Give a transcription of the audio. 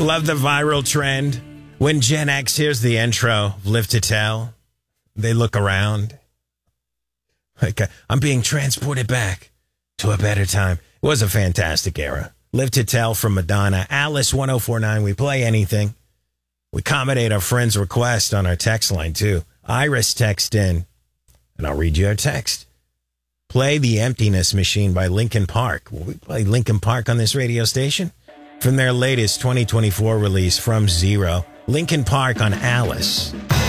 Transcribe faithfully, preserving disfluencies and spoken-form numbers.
Love the viral trend. When Gen X hears the intro of Live to Tell, they look around. Like, uh, I'm being transported back to a better time. It was a fantastic era. Live to Tell from Madonna. Alice one oh four nine. We play anything. We accommodate our friends' request on our text line, too. Iris text in, and I'll read you our text. Play The Emptiness Machine by Linkin Park. Will we play Linkin Park on this radio station? From their latest twenty twenty-four release, From Zero. Linkin Park on Alice.